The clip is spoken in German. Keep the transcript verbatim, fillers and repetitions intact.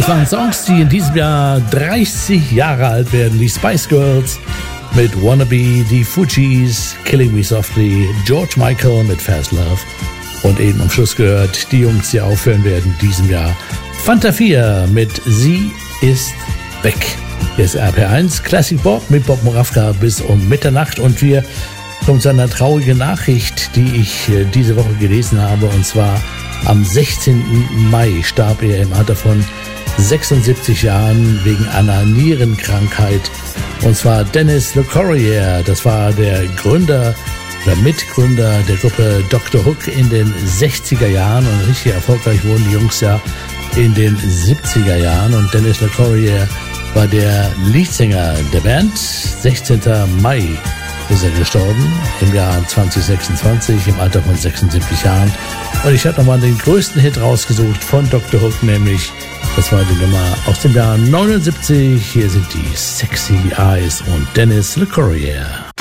Das waren Songs, die in diesem Jahr dreißig Jahre alt werden. Die Spice Girls mit Wannabe, die Fugees, Killing Me Softly, George Michael mit Fast Love und eben am Schluss gehört die Jungs, die aufhören werden in diesem Jahr. Fanta vier mit Sie ist weg. Hier ist R P R eins Classic Bob mit Bob Moravka bis um Mitternacht und wir kommen zu einer traurigen Nachricht, die ich diese Woche gelesen habe, und zwar am sechzehnten Mai starb er im Alter von sechsundsiebzig Jahren wegen einer Nierenkrankheit. Und zwar Dennis LeCourrier, das war der Gründer oder Mitgründer der Gruppe Doktor Hook in den sechziger Jahren, und richtig erfolgreich wurden die Jungs ja in den siebziger Jahren. Und Dennis LeCourrier war der Leadsänger der Band. sechzehnten Mai ist er gestorben, im Jahr zwanzig sechsundzwanzig, im Alter von sechsundsiebzig Jahren. Und ich habe nochmal den größten Hit rausgesucht von Doktor Hook, nämlich, das war die Nummer aus dem Jahr neunundsiebzig. Hier sind die Sexy Eyes und Dennis LeCourrier.